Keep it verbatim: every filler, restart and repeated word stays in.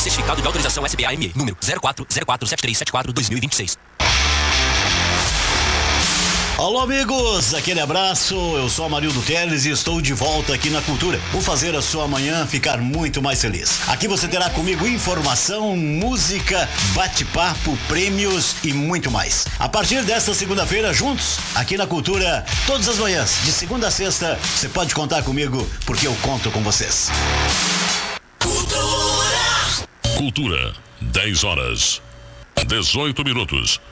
Certificado de autorização S B A M E, número zero quatro zero quatro sete três sete quatro dois mil e vinte e seis. Alô, amigos, aquele abraço, eu sou Amarildo Teles e estou de volta aqui na Cultura. Vou fazer a sua manhã ficar muito mais feliz. Aqui você terá comigo informação, música, bate-papo, prêmios e muito mais. A partir desta segunda-feira, juntos, aqui na Cultura, todas as manhãs, de segunda a sexta, você pode contar comigo, porque eu conto com vocês. Cultura. Cultura, dez horas, dezoito minutos.